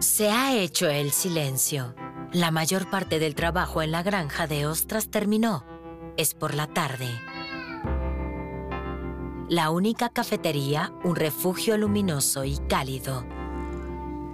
Se ha hecho el silencio. La mayor parte del trabajo en la granja de ostras terminó. Es por la tarde. La única cafetería, un refugio luminoso y cálido.